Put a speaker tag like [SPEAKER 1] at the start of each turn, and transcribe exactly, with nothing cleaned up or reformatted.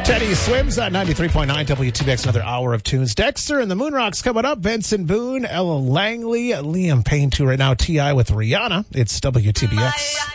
[SPEAKER 1] Teddy Swims at ninety-three point nine W T B X, another hour of tunes. Dexter and the Moonrocks coming up. Benson Boone, Ella Langley, Liam Payne too right now. T I with Rihanna. It's W T B X.